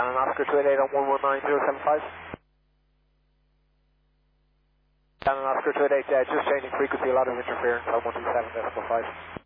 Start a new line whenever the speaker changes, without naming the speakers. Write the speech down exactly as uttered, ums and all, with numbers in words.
Down on Oscar two eight eight on one one nine zero seven five. Down on Oscar two eight eight, uh, just changing frequency, a lot of interference on one two seven decimal five.